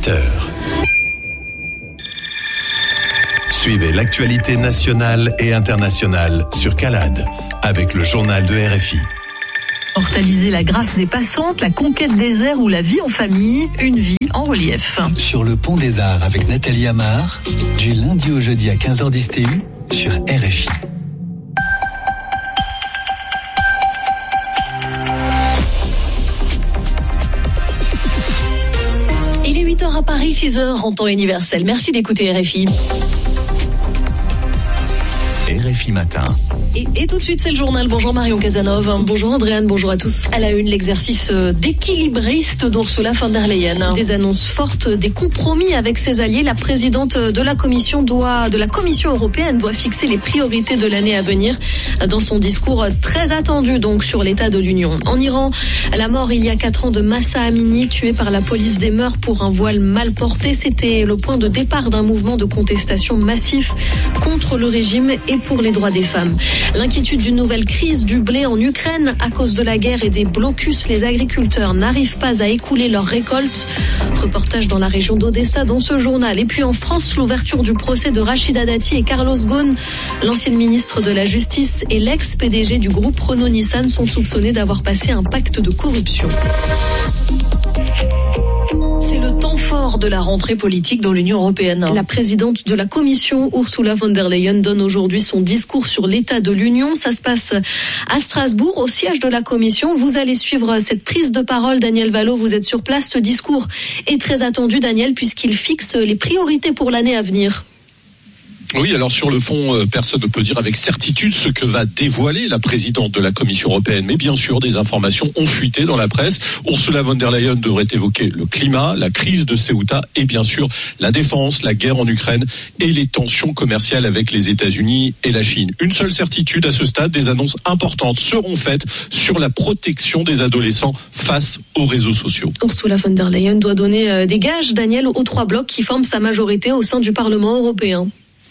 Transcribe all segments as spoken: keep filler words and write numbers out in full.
huit heures. Suivez l'actualité nationale et internationale sur Calade avec le journal de R F I. Immortaliser la grâce des passantes, la conquête des airs ou la vie en famille, une vie en relief. Sur le pont des Arts avec Nathalie Amar, du lundi au jeudi à quinze heures dix T U sur R F I. Il est huit heures à Paris, six heures en temps universel. Merci d'écouter R F I. R F I Matin. Et, et tout de suite, c'est le journal. Bonjour Marion Casanov. Bonjour Andréane, bonjour à tous. À la une, l'exercice d'équilibriste d'Ursula von der Leyen. Des annonces fortes, des compromis avec ses alliés. La présidente de la Commission doit, de la Commission européenne doit fixer les priorités de l'année à venir dans son discours très attendu donc sur l'état de l'Union. En Iran, la mort il y a quatre ans de Mahsa Amini, tué par la police des mœurs pour un voile mal porté. C'était le point de départ d'un mouvement de contestation massif contre le régime et pour les droits des femmes. L'inquiétude d'une nouvelle crise du blé en Ukraine à cause de la guerre et des blocus. Les agriculteurs n'arrivent pas à écouler leurs récoltes. Reportage dans la région d'Odessa dans ce journal. Et puis en France, l'ouverture du procès de Rachida Dati et Carlos Ghosn. L'ancienne ministre de la Justice et l'ex-P D G du groupe Renault-Nissan sont soupçonnés d'avoir passé un pacte de corruption. C'est le temps fort de la rentrée politique dans l'Union européenne. La présidente de la Commission, Ursula von der Leyen, donne aujourd'hui son discours sur l'état de l'Union. Ça se passe à Strasbourg, au siège de la Commission. Vous allez suivre cette prise de parole. Daniel Vallot, vous êtes sur place. Ce discours est très attendu, Daniel, puisqu'il fixe les priorités pour l'année à venir. Oui, alors sur le fond, personne ne peut dire avec certitude ce que va dévoiler la présidente de la Commission européenne. Mais bien sûr, des informations ont fuité dans la presse. Ursula von der Leyen devrait évoquer le climat, la crise de Ceuta et bien sûr la défense, la guerre en Ukraine et les tensions commerciales avec les États-Unis et la Chine. Une seule certitude à ce stade, des annonces importantes seront faites sur la protection des adolescents face aux réseaux sociaux. Ursula von der Leyen doit donner des gages, Daniel, aux trois blocs qui forment sa majorité au sein du Parlement européen.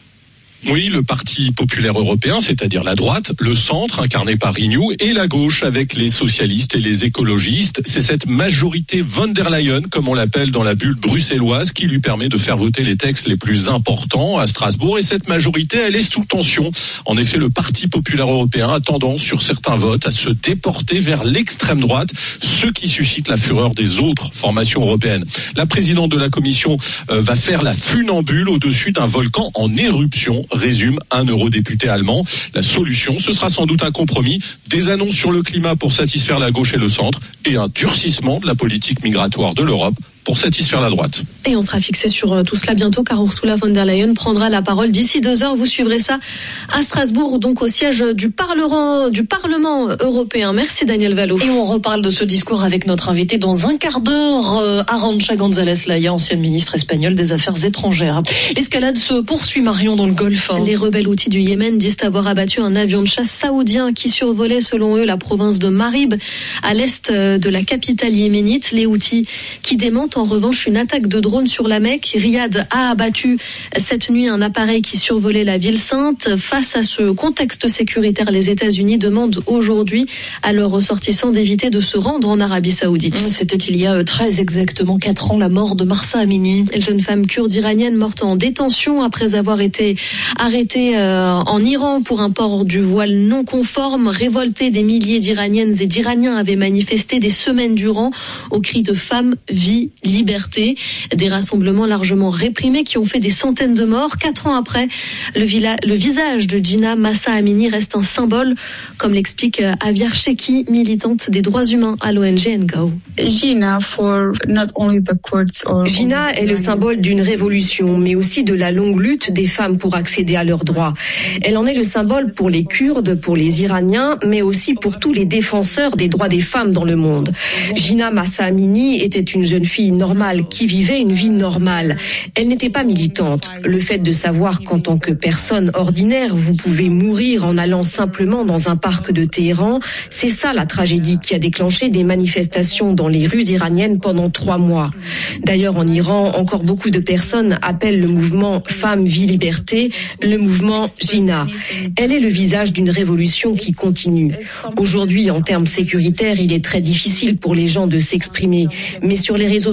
Oui, le Parti populaire européen, c'est-à-dire la droite, le centre, incarné par Renew, et la gauche, avec les socialistes et les écologistes. C'est cette majorité von der Leyen, comme on l'appelle dans la bulle bruxelloise, qui lui permet de faire voter les textes les plus importants à Strasbourg. Et cette majorité, elle est sous tension. En effet, le Parti populaire européen a tendance, sur certains votes, à se déporter vers l'extrême droite, ce qui suscite la fureur des autres formations européennes. La présidente de la Commission euh, va faire la funambule au-dessus d'un volcan en éruption, résume un eurodéputé allemand. La solution, ce sera sans doute un compromis, des annonces sur le climat pour satisfaire la gauche et le centre, et un durcissement de la politique migratoire de l'Europe pour satisfaire la droite. Et on sera fixé sur tout cela bientôt, car Ursula von der Leyen prendra la parole d'ici deux heures. Vous suivrez ça à Strasbourg, donc au siège du Parlement, du Parlement européen. Merci Daniel Vallot. Et on reparle de ce discours avec notre invité dans un quart d'heure, euh, Arantxa González Laya, ancienne ministre espagnole des Affaires étrangères. L'escalade se poursuit, Marion, dans le Golfe. Les rebelles houthis du Yémen disent avoir abattu un avion de chasse saoudien qui survolait, selon eux, la province de Marib, à l'est de la capitale yéménite. Les houthis qui démentent en revanche une attaque de drone sur la Mecque. Riyad a abattu cette nuit un appareil qui survolait la ville sainte. Face à ce contexte sécuritaire, les États-Unis demandent aujourd'hui à leurs ressortissants d'éviter de se rendre en Arabie Saoudite. C'était il y a très exactement quatre ans la mort de Mahsa Amini, une jeune femme kurde iranienne morte en détention après avoir été arrêtée en Iran pour un port du voile non conforme. Révoltés, des milliers d'Iraniennes et d'Iraniens avaient manifesté des semaines durant au cri de femmes, vie, liberté. Des rassemblements largement réprimés qui ont fait des centaines de morts. Quatre ans après, le, villa, le visage de Gina Mahsa Amini reste un symbole, comme l'explique Aviar Cheki, militante des droits humains à l'O N G N G O. Gina, for not only the courts or Gina est le symbole d'une révolution, mais aussi de la longue lutte des femmes pour accéder à leurs droits. Elle en est le symbole pour les Kurdes, pour les Iraniens, mais aussi pour tous les défenseurs des droits des femmes dans le monde. Gina Mahsa Amini était une jeune fille normale qui vivait une vie normale. Elle n'était pas militante. Le fait de savoir qu'en tant que personne ordinaire, vous pouvez mourir en allant simplement dans un parc de Téhéran, c'est ça la tragédie qui a déclenché des manifestations dans les rues iraniennes pendant trois mois. D'ailleurs, en Iran, encore beaucoup de personnes appellent le mouvement Femmes, Vie, Liberté le mouvement Gina. Elle est le visage d'une révolution qui continue. Aujourd'hui, en termes sécuritaires, il est très difficile pour les gens de s'exprimer. Mais sur les réseaux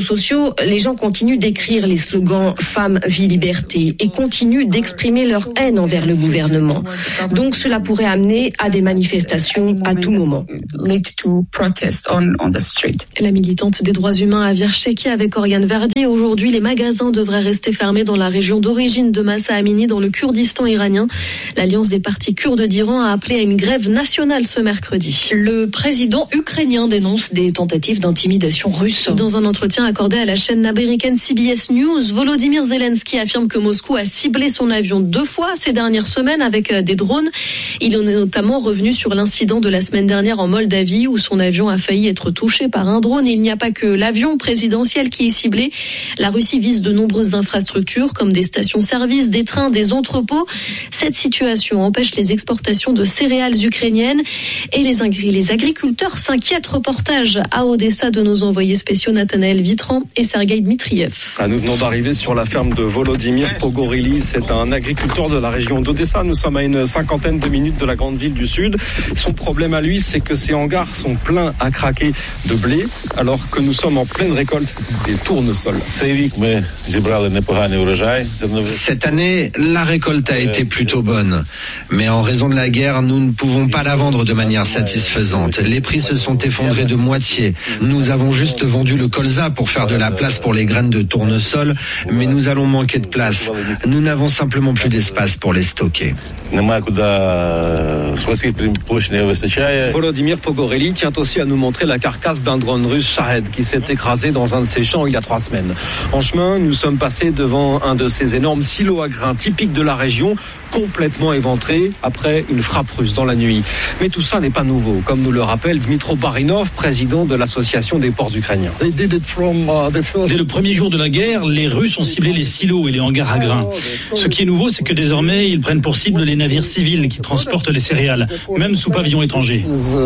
sociaux, les gens continuent d'écrire les slogans « Femmes, vie, liberté » et continuent d'exprimer leur haine envers le gouvernement. Donc cela pourrait amener à des manifestations à tout moment. La militante des droits humains à Vircheki avec Oriane Verdi. Aujourd'hui, les magasins devraient rester fermés dans la région d'origine de Massa Amini, dans le Kurdistan iranien. L'Alliance des partis kurdes d'Iran a appelé à une grève nationale ce mercredi. Le président ukrainien dénonce des tentatives d'intimidation russe. Dans un entretien accordé à la chaîne américaine C B S News, Volodymyr Zelensky affirme que Moscou a ciblé son avion deux fois ces dernières semaines avec des drones. Il en est notamment revenu sur l'incident de la semaine dernière en Moldavie où son avion a failli être touché par un drone. Il n'y a pas que l'avion présidentiel qui est ciblé. La Russie vise de nombreuses infrastructures comme des stations-service, des trains, des entrepôts. Cette situation empêche les exportations de céréales ukrainiennes et les, ingr- les agriculteurs s'inquiètent. Reportage à Odessa de nos envoyés spéciaux Nathanaël Vitran et Sergueï Dmitriev. Ah, nous venons d'arriver sur la ferme de Volodymyr Pogorili. C'est un agriculteur de la région d'Odessa. Nous sommes à une cinquantaine de minutes de la grande ville du sud. Son problème à lui, c'est que ses hangars sont pleins à craquer de blé, alors que nous sommes en pleine récolte des tournesols. Cette année, la récolte a été plutôt bonne. Mais en raison de la guerre, nous ne pouvons pas la vendre de manière satisfaisante. Les prix se sont effondrés de moitié. Nous avons juste vendu le colza pour faire de la place pour les graines de tournesol, mais nous allons manquer de place. Nous n'avons simplement plus d'espace pour les stocker. Volodymyr Pogoreli tient aussi à nous montrer la carcasse d'un drone russe Shahed qui s'est écrasé dans un de ses champs il y a trois semaines. En chemin, nous sommes passés devant un de ces énormes silos à grains typiques de la région, complètement éventré après une frappe russe dans la nuit. Mais tout ça n'est pas nouveau, comme nous le rappelle Dmitro Barinov, président de l'association des ports ukrainiens. Dès le premier jour de la guerre, les Russes ont ciblé les silos et les hangars à grains. Ce qui est nouveau, c'est que désormais, ils prennent pour cible les navires civils qui transportent les céréales, même sous pavillon étranger.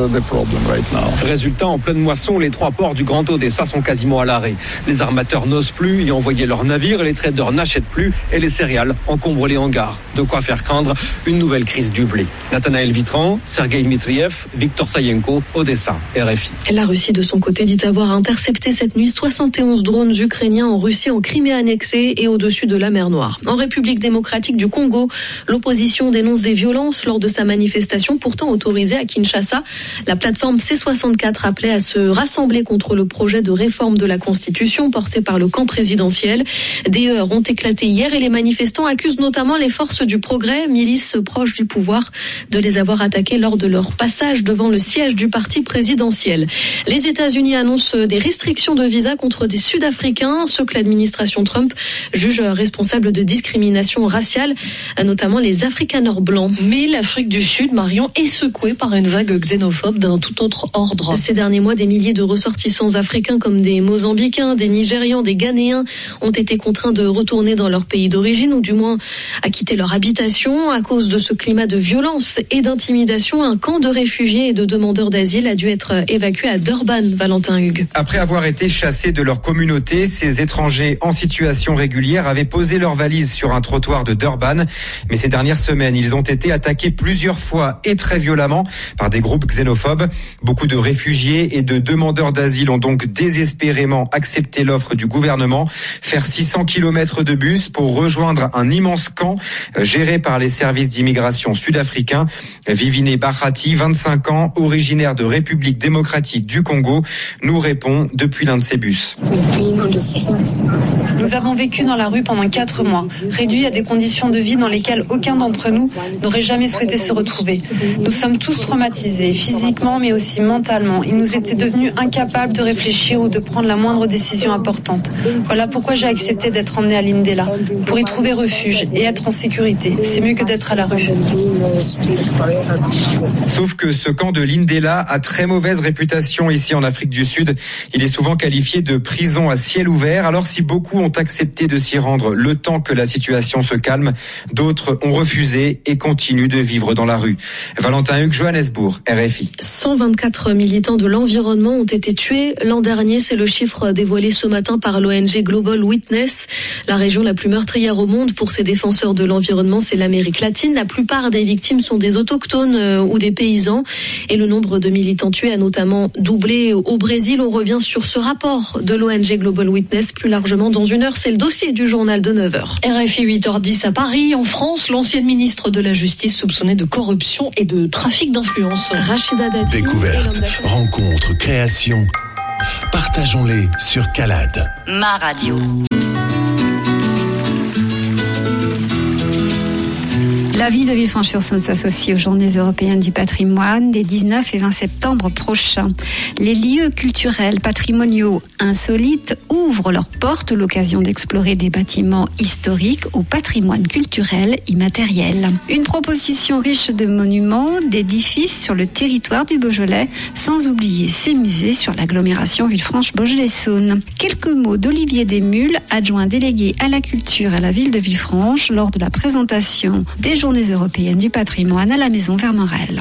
Résultat, en pleine moisson, les trois ports du Grand Odessa sont quasiment à l'arrêt. Les armateurs n'osent plus y envoyer leurs navires, les traders n'achètent plus et les céréales encombrent les hangars. De quoi faire craindre une nouvelle crise du blé. Nathanaël Vitran, Sergueï Dmitriev, Victor Sayenko, Odessa, R F I. La Russie, de son côté, dit avoir intercepté cette nuit soixante et onze drones ukrainiens en Russie, en Crimée annexée et au-dessus de la mer Noire. En République démocratique du Congo, l'opposition dénonce des violences lors de sa manifestation, pourtant autorisée à Kinshasa. La plateforme C soixante-quatre appelait à se rassembler contre le projet de réforme de la Constitution porté par le camp présidentiel. Des heurts ont éclaté hier et les manifestants accusent notamment les forces du progrès, milices proches du pouvoir, de les avoir attaqués lors de leur passage devant le siège du parti présidentiel. Les États-Unis annoncent des restrictions de visa contre des Sud-Africains, ceux que l'administration Trump juge responsables de discrimination raciale, notamment les Afrikaners blancs. Mais l'Afrique du Sud, Marion, est secouée par une vague xénophobe d'un tout autre ordre. Ces derniers mois, des milliers de ressortissants africains comme des Mozambicains, des Nigérians, des Ghanéens ont été contraints de retourner dans leur pays d'origine ou du moins à quitter leur habitation. À cause de ce climat de violence et d'intimidation, un camp de réfugiés et de demandeurs d'asile a dû être évacué à Durban, Valentin Hugues. Après avoir été chassés de leur communauté, ces étrangers en situation régulière avaient posé leurs valises sur un trottoir de Durban. Mais ces dernières semaines, ils ont été attaqués plusieurs fois et très violemment par des groupes xénophobes. Beaucoup de réfugiés et de demandeurs d'asile ont donc désespérément accepté l'offre du gouvernement. Faire six cents kilomètres de bus pour rejoindre un immense camp géré par les services d'immigration sud-africains. Vivine Bahati, vingt-cinq ans, originaire de République démocratique du Congo, nous répond depuis l'un de ces bus. Nous avons vécu dans la rue pendant quatre mois, réduits à des conditions de vie dans lesquelles aucun d'entre nous n'aurait jamais souhaité se retrouver. Nous sommes tous traumatisés, physiquement mais aussi mentalement. Il nous était devenu incapable de réfléchir ou de prendre la moindre décision importante. Voilà pourquoi j'ai accepté d'être emmené à Lindela, pour y trouver refuge et être en sécurité. C'est mieux que d'être à la rue. Sauf que ce camp de Lindela a très mauvaise réputation ici en Afrique du Sud. Il est souvent qualifié de prison à ciel ouvert. Alors si beaucoup ont accepté de s'y rendre le temps que la situation se calme, d'autres ont refusé et continuent de vivre dans la rue. Valentin Hugues, Johannesburg, R F I. cent vingt-quatre militants de l'environnement ont été tués l'an dernier. C'est le chiffre dévoilé ce matin par l'O N G Global Witness. La région la plus meurtrière au monde pour ces défenseurs de l'environnement, c'est l'Amérique latine. La plupart des victimes sont des autochtones euh, ou des paysans. Et le nombre de militants tués a notamment doublé au Brésil. On revient sur ce rapport de de l'O N G Global Witness. Plus largement, dans une heure, c'est le dossier du journal de neuf heures. R F I huit heures dix à Paris. En France, l'ancienne ministre de la Justice soupçonnée de corruption et de trafic d'influence. Rachida Dati. Découverte, rencontre, création. Partageons-les sur Calade. Ma radio. La ville de Villefranche-sur-Saône s'associe aux Journées européennes du patrimoine des dix-neuf et vingt septembre prochains. Les lieux culturels patrimoniaux insolites ouvrent leurs portes, l'occasion d'explorer des bâtiments historiques au patrimoine culturel immatériel. Une proposition riche de monuments, d'édifices sur le territoire du Beaujolais, sans oublier ces musées sur l'agglomération Villefranche-Beaujolais-Saône. Quelques mots d'Olivier Desmules, adjoint délégué à la culture à la ville de Villefranche, lors de la présentation des Journées européennes du patrimoine à la Maison Vermorel.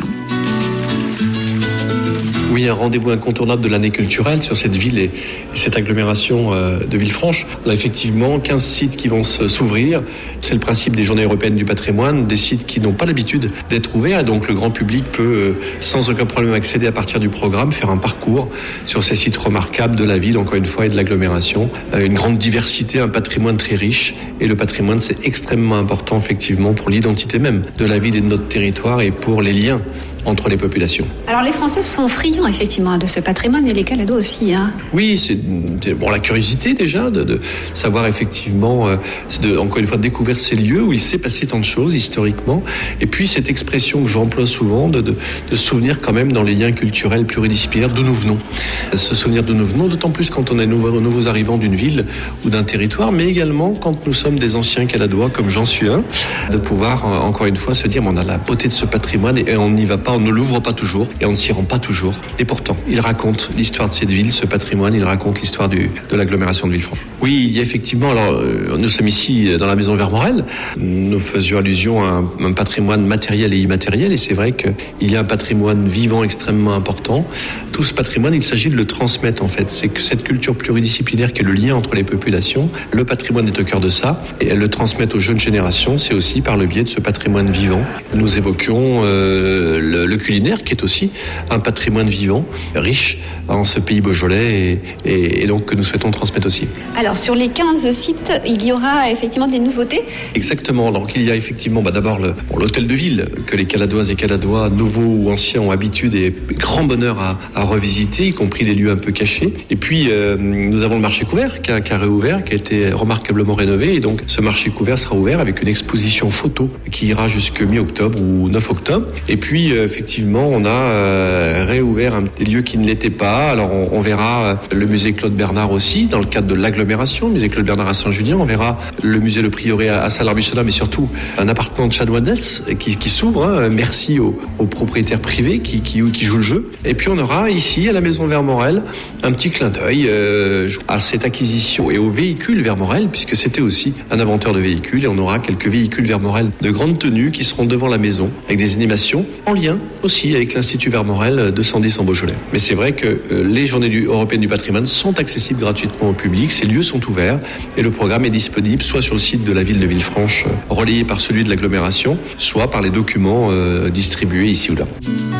Oui, un rendez-vous incontournable de l'année culturelle sur cette ville et cette agglomération de Villefranche. On a effectivement quinze sites qui vont s'ouvrir. C'est le principe des Journées européennes du patrimoine, des sites qui n'ont pas l'habitude d'être ouverts. Et donc le grand public peut sans aucun problème accéder à partir du programme, faire un parcours sur ces sites remarquables de la ville, encore une fois, et de l'agglomération. Une grande diversité, un patrimoine très riche. Et le patrimoine, c'est extrêmement important, effectivement, pour l'identité même de la ville et de notre territoire et pour les liens entre les populations. Alors les Français sont friands effectivement de ce patrimoine et les Caladois aussi. Hein. Oui, c'est bon, la curiosité déjà de, de savoir effectivement, euh, c'est de, encore une fois, découvrir ces lieux où il s'est passé tant de choses historiquement. Et puis cette expression que j'emploie souvent de, de, de se souvenir quand même dans les liens culturels pluridisciplinaires d'où nous venons. Se souvenir d'où nous venons, d'autant plus quand on est nouveau, nouveaux arrivants d'une ville ou d'un territoire, mais également quand nous sommes des anciens Caladois comme j'en suis un, de pouvoir euh, encore une fois se dire on a la beauté de ce patrimoine et, et on n'y va pas. On ne l'ouvre pas toujours et on ne s'y rend pas toujours. Et pourtant, il raconte l'histoire de cette ville, ce patrimoine, il raconte l'histoire du, de l'agglomération de Villefranche. Oui, il y a effectivement, alors euh, nous sommes ici dans la Maison Vermorel, nous faisions allusion à un, un patrimoine matériel et immatériel et c'est vrai qu'il y a un patrimoine vivant extrêmement important. Tout ce patrimoine, il s'agit de le transmettre en fait. C'est que cette culture pluridisciplinaire qui est le lien entre les populations, le patrimoine est au cœur de ça et le transmettre aux jeunes générations, c'est aussi par le biais de ce patrimoine vivant. Nous évoquions euh, le, le culinaire qui est aussi un patrimoine vivant, riche en ce pays beaujolais et, et, et donc que nous souhaitons transmettre aussi. Alors sur les quinze sites, il y aura effectivement des nouveautés ? Exactement, donc il y a effectivement bah, d'abord le, bon, l'hôtel de ville que les Caladoises et Caladois, nouveaux ou anciens, ont habitude et grand bonheur à, à revisiter, y compris les lieux un peu cachés. Et puis euh, nous avons le marché couvert qui a, qui a réouvert, qui a été remarquablement rénové et donc ce marché couvert sera ouvert avec une exposition photo qui ira jusqu'à mi-octobre ou neuf octobre. Et puis euh, effectivement on a euh, réouvert un, des lieux qui ne l'étaient pas. Alors on, on verra euh, le musée Claude Bernard aussi dans le cadre de l'agglomération, le musée Claude Bernard à Saint-Julien. On verra le musée Le Prieuré à, à Salarbichelard, mais surtout un appartement de chanoinesse qui, qui s'ouvre. Hein. Merci aux, aux propriétaires privés qui, qui, qui jouent le jeu. Et puis on aura ici à la Maison Vermorel un petit clin d'œil euh, à cette acquisition et aux véhicules Vermorel, puisque c'était aussi un inventeur de véhicules. Et on aura quelques véhicules Vermorel de grande tenue qui seront devant la maison avec des animations en lien aussi avec l'Institut Vermorel deux cent dix en Beaujolais. Mais c'est vrai que euh, les Journées du, européennes du patrimoine sont accessibles gratuitement au public. Ces lieux sont ouverts et le programme est disponible soit sur le site de la ville de Villefranche, euh, relayé par celui de l'agglomération, soit par les documents euh, distribués ici ou là.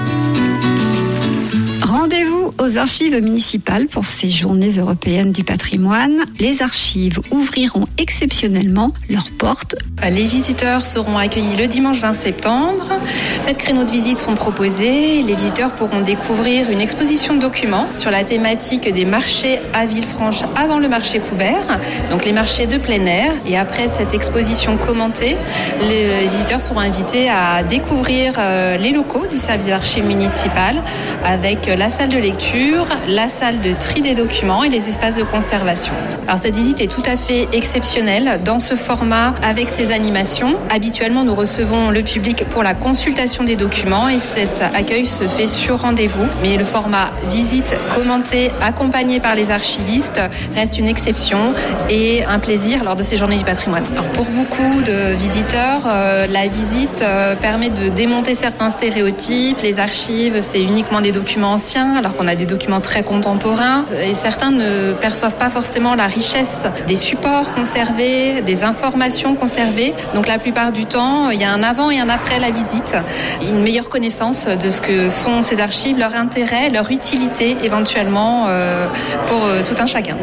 Rendez-vous aux archives municipales pour ces Journées européennes du patrimoine. Les archives ouvriront exceptionnellement leurs portes. Les visiteurs seront accueillis le dimanche vingt septembre. Sept créneaux de visite sont proposés. Les visiteurs pourront découvrir une exposition de documents sur la thématique des marchés à Villefranche avant le marché couvert, donc les marchés de plein air. Et après cette exposition commentée, les visiteurs seront invités à découvrir les locaux du service d'archives municipales avec la salle de lecture, la salle de tri des documents et les espaces de conservation. Alors cette visite est tout à fait exceptionnelle dans ce format avec ses animations. Habituellement, nous recevons le public pour la consultation des documents et cet accueil se fait sur rendez-vous. Mais le format visite commentée accompagné par les archivistes reste une exception et un plaisir lors de ces Journées du patrimoine. Alors pour beaucoup de visiteurs, euh, la visite euh, permet de démonter certains stéréotypes. Les archives, c'est uniquement des documents anciens, alors qu'on a des des documents très contemporains et certains ne perçoivent pas forcément la richesse des supports conservés, des informations conservées. Donc la plupart du temps, il y a un avant et un après la visite, une meilleure connaissance de ce que sont ces archives, leur intérêt, leur utilité éventuellement euh, pour euh, tout un chacun.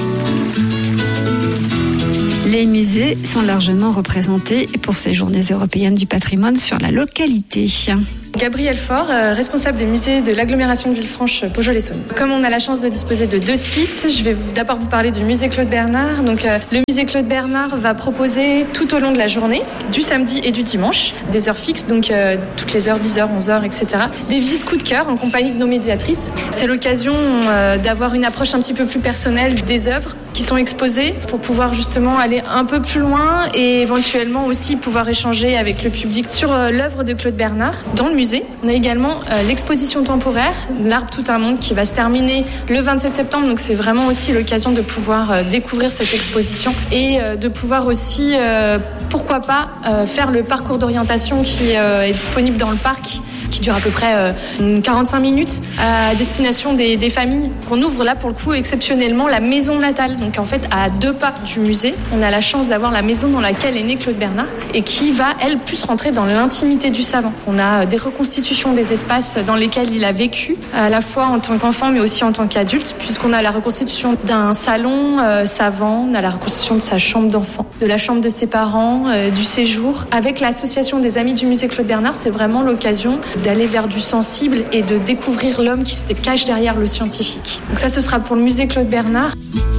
Les musées sont largement représentés pour ces journées européennes du patrimoine sur la localité. Gabrielle Faure, euh, responsable des musées de l'agglomération de Villefranche-Beaujolais-Saône. Comme on a la chance de disposer de deux sites, je vais d'abord vous parler du musée Claude Bernard. Donc, euh, le musée Claude Bernard va proposer tout au long de la journée, du samedi et du dimanche, des heures fixes, donc euh, toutes les heures, dix heures, onze heures, et cetera. Des visites coup de cœur en compagnie de nos médiatrices. C'est l'occasion euh, d'avoir une approche un petit peu plus personnelle des œuvres qui sont exposées pour pouvoir justement aller un peu plus loin et éventuellement aussi pouvoir échanger avec le public sur euh, l'œuvre de Claude Bernard dans le musée. On a également euh, l'exposition temporaire, L'Arbre tout un monde, qui va se terminer le vingt-sept septembre. Donc c'est vraiment aussi l'occasion de pouvoir euh, découvrir cette exposition et euh, de pouvoir aussi, euh, pourquoi pas, euh, faire le parcours d'orientation qui euh, est disponible dans le parc, qui dure à peu près euh, quarante-cinq minutes à destination des, des familles. On ouvre là pour le coup exceptionnellement la maison natale. Donc en fait à deux pas du musée, on a la chance d'avoir la maison dans laquelle est né Claude Bernard et qui va elle plus rentrer dans l'intimité du savant. On a des reconstitutions des espaces dans lesquels il a vécu, à la fois en tant qu'enfant mais aussi en tant qu'adulte, puisqu'on a la reconstitution d'un salon euh, savant, on a la reconstitution de sa chambre d'enfant, de la chambre de ses parents, euh, du séjour. Avec l'association des amis du musée Claude Bernard, c'est vraiment l'occasion d'aller vers du sensible et de découvrir l'homme qui se cache derrière le scientifique. Donc ça, ce sera pour le musée Claude Bernard.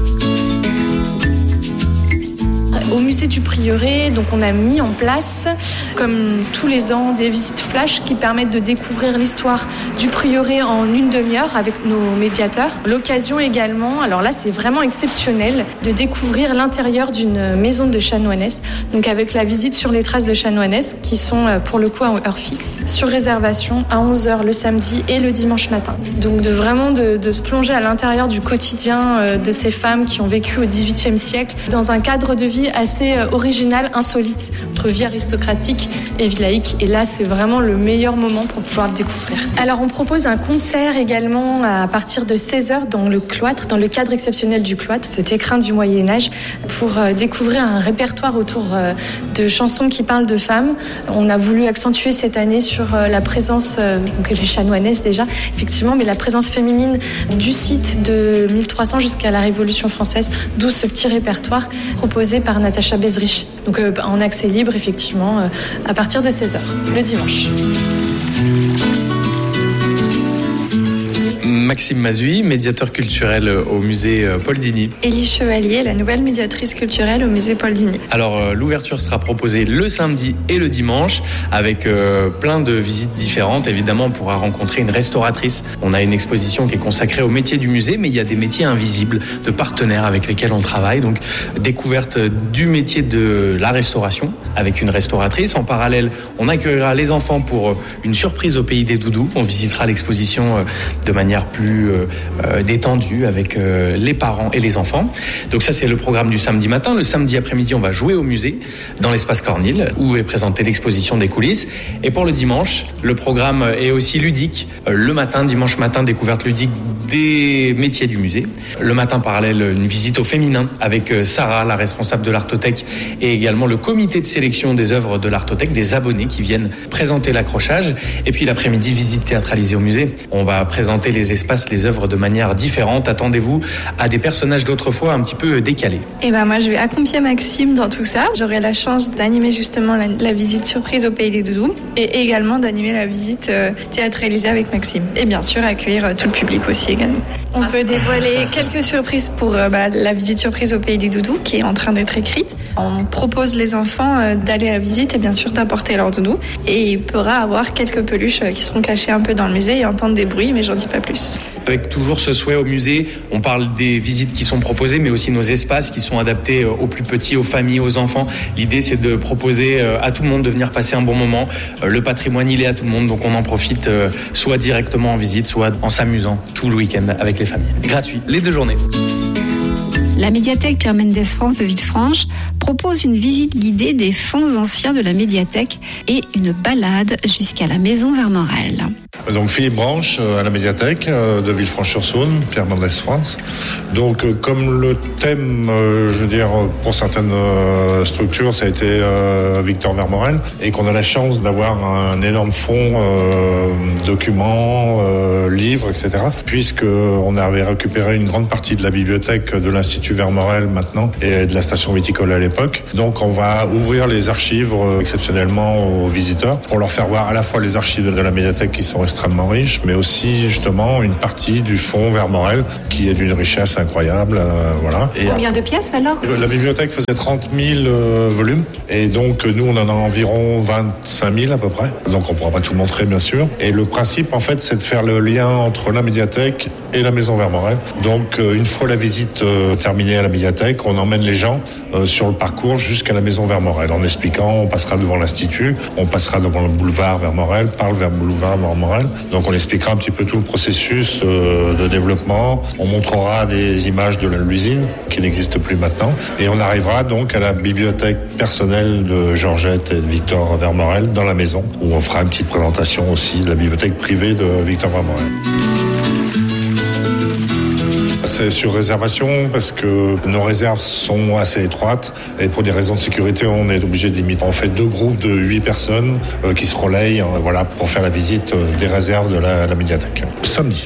Au musée du Prieuré, donc on a mis en place, comme tous les ans, des visites flash qui permettent de découvrir l'histoire du Prieuré en une demi-heure avec nos médiateurs. L'occasion également, alors là c'est vraiment exceptionnel, de découvrir l'intérieur d'une maison de chanoinesse, donc avec la visite sur les traces de chanoinesse qui sont pour le coup à heure fixe, sur réservation à onze heures le samedi et le dimanche matin. Donc de vraiment de, de se plonger à l'intérieur du quotidien de ces femmes qui ont vécu au dix-huitième siècle dans un cadre de vie assez original, insolite, entre vie aristocratique et vie laïque. Et là, c'est vraiment le meilleur moment pour pouvoir le découvrir. Alors, on propose un concert également à partir de seize heures dans le cloître, dans le cadre exceptionnel du cloître, cet écrin du Moyen-Âge, pour découvrir un répertoire autour de chansons qui parlent de femmes. On a voulu accentuer cette année sur la présence, donc les chanoinesses déjà, effectivement, mais la présence féminine du site de mille trois cents jusqu'à la Révolution française, d'où ce petit répertoire proposé par Natacha Bezrich. Donc euh, en accès libre, effectivement, euh, à partir de seize heures, le dimanche. Maxime Mazui, médiateur culturel au musée Paul Digny. Élie Chevalier, la nouvelle médiatrice culturelle au musée Paul Digny. Alors euh, l'ouverture sera proposée le samedi et le dimanche avec euh, plein de visites différentes. Évidemment, on pourra rencontrer une restauratrice. On a une exposition qui est consacrée au métier du musée, mais il y a des métiers invisibles de partenaires avec lesquels on travaille. Donc découverte du métier de la restauration avec une restauratrice. En parallèle, on accueillera les enfants pour une surprise au pays des doudous. On visitera l'exposition euh, de manière plus euh, euh, détendue avec euh, les parents et les enfants. Donc ça, c'est le programme du samedi matin. Le samedi après-midi, on va jouer au musée dans l'espace Cornille où est présentée l'exposition des coulisses. Et pour le dimanche, le programme est aussi ludique. Euh, le matin, dimanche matin, découverte ludique des métiers du musée. Le matin, parallèle, une visite au féminin avec euh, Sarah, la responsable de l'Artothèque, et également le comité de sélection des œuvres de l'Artothèque, des abonnés qui viennent présenter l'accrochage. Et puis l'après-midi, visite théâtralisée au musée. On va présenter les espaces, les œuvres de manière différente. Attendez-vous à des personnages d'autrefois un petit peu décalés. Et ben moi, je vais accompagner Maxime dans tout ça. J'aurai la chance d'animer justement la, la visite surprise au pays des doudous et également d'animer la visite euh, théâtralisée avec Maxime. Et bien sûr, accueillir euh, tout le public aussi également. On peut dévoiler quelques surprises pour euh, bah, la visite surprise au pays des doudous qui est en train d'être écrite. On propose les enfants euh, d'aller à la visite et bien sûr d'apporter leur doudou. Et il pourra avoir quelques peluches euh, qui seront cachées un peu dans le musée et entendre des bruits, mais j'en dis pas plus. Avec toujours ce souhait au musée, on parle des visites qui sont proposées, mais aussi nos espaces qui sont adaptés aux plus petits, aux familles, aux enfants. L'idée, c'est de proposer à tout le monde de venir passer un bon moment. Le patrimoine, il est à tout le monde, donc on en profite soit directement en visite, soit en s'amusant tout le week-end avec les familles. Gratuit, les deux journées. La médiathèque Pierre Mendès France de Villefranche propose une visite guidée des fonds anciens de la médiathèque et une balade jusqu'à la maison Vermorel. Donc Philippe Branche à la médiathèque de Villefranche-sur-Saône, Pierre Mendès France. Donc comme le thème, je veux dire, pour certaines structures, ça a été Victor Vermorel, et qu'on a la chance d'avoir un énorme fonds, euh, documents, euh, livres, et cetera. Puisqu'on avait récupéré une grande partie de la bibliothèque de l'Institut Vermorel maintenant et de la station viticole à l'époque. Donc on va ouvrir les archives euh, exceptionnellement aux visiteurs pour leur faire voir à la fois les archives de la médiathèque qui sont extrêmement riches, mais aussi justement une partie du fonds Vermorel qui est d'une richesse incroyable. Euh, voilà. Et combien de pièces alors ? La bibliothèque faisait trente mille euh, volumes et donc nous on en a environ vingt-cinq mille à peu près. Donc on ne pourra pas tout montrer bien sûr. Et le principe en fait c'est de faire le lien entre la médiathèque et la maison Vermorel. Donc euh, une fois la visite euh, terminée à la médiathèque, on emmène les gens euh, sur le parcours jusqu'à la maison Vermorel en expliquant, on passera devant l'Institut, on passera devant le boulevard Vermorel, par le boulevard Vermorel. Donc on expliquera un petit peu tout le processus euh, de développement. On montrera des images de l'usine qui n'existe plus maintenant. Et on arrivera donc à la bibliothèque personnelle de Georgette et de Victor Vermorel dans la maison, où on fera une petite présentation aussi de la bibliothèque privée de Victor Vermorel. C'est sur réservation parce que nos réserves sont assez étroites et pour des raisons de sécurité, on est obligé de limiter. On fait deux groupes de huit personnes euh, qui se relayent euh, voilà, pour faire la visite euh, des réserves de la, la médiathèque. Samedi.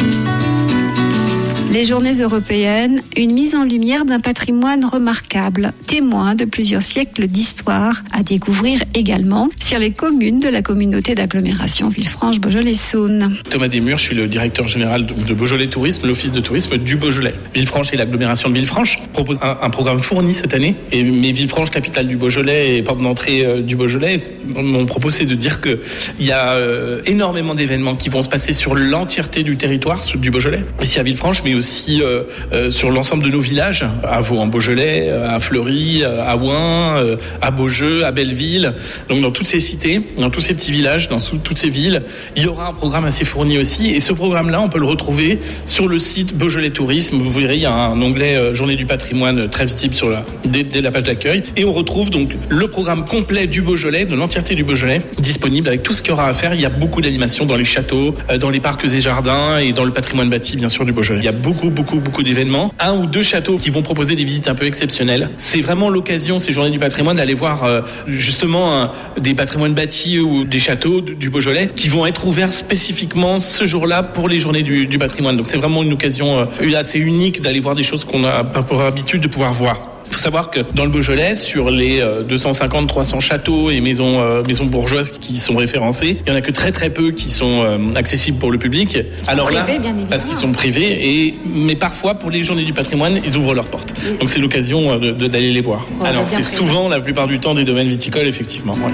Les Journées européennes, une mise en lumière d'un patrimoine remarquable, témoin de plusieurs siècles d'histoire, à découvrir également sur les communes de la communauté d'agglomération Villefranche-Beaujolais-Saône. Thomas Desmurs, je suis le directeur général de Beaujolais Tourisme, l'office de tourisme du Beaujolais. Villefranche et l'agglomération de Villefranche proposent un, un programme fourni cette année. Et mais Villefranche, capitale du Beaujolais et porte d'entrée euh, du Beaujolais, m'ont proposé de dire qu'il y a euh, énormément d'événements qui vont se passer sur l'entièreté du territoire du Beaujolais, ici à Villefranche, mais aussi euh, euh, sur l'ensemble de nos villages, à Vaux-en-Beaujolais, à Fleury, à Ouin, euh, à Beaujeu, à Belleville. Donc dans toutes ces cités, dans tous ces petits villages, dans sous, toutes ces villes, il y aura un programme assez fourni aussi. Et ce programme-là, on peut le retrouver sur le site Beaujolais Tourisme. Vous verrez, il y a un onglet euh, Journée du patrimoine très visible sur la, dès, dès la page d'accueil. Et on retrouve donc le programme complet du Beaujolais, de l'entièreté du Beaujolais, disponible avec tout ce qu'il y aura à faire. Il y a beaucoup d'animations dans les châteaux, euh, dans les parcs et jardins et dans le patrimoine bâti, bien sûr, du Beaujolais. Il y a beaucoup, beaucoup, beaucoup d'événements. Un ou deux châteaux qui vont proposer des visites un peu exceptionnelles. C'est vraiment l'occasion, ces Journées du patrimoine, d'aller voir euh, justement un, des patrimoines bâtis ou des châteaux du, du Beaujolais qui vont être ouverts spécifiquement ce jour-là pour les Journées du, du patrimoine. Donc c'est vraiment une occasion euh, assez unique d'aller voir des choses qu'on n'a pas pour habitude de pouvoir voir. Il faut savoir que dans le Beaujolais, sur les deux cent cinquante à trois cents châteaux et maisons, euh, maisons bourgeoises qui sont référencés, il n'y en a que très très peu qui sont euh, accessibles pour le public. Alors là, parce qu'ils sont privés, et, mais parfois pour les Journées du patrimoine, ils ouvrent leurs portes. Donc c'est l'occasion de, de, d'aller les voir. Ouais, alors c'est souvent, la plupart du temps, des domaines viticoles, effectivement. Voilà.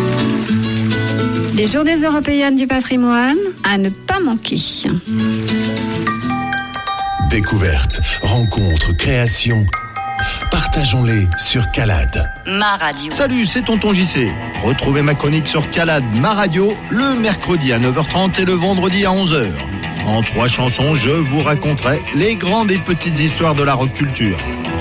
Les Journées européennes du patrimoine, à ne pas manquer. Découvertes, rencontres, créations. Partageons-les sur Calade. Ma radio. Salut, c'est Tonton J C. Retrouvez ma chronique sur Calade, ma radio, le mercredi à neuf heures trente et le vendredi à onze heures. En trois chansons, je vous raconterai les grandes et petites histoires de la rock culture.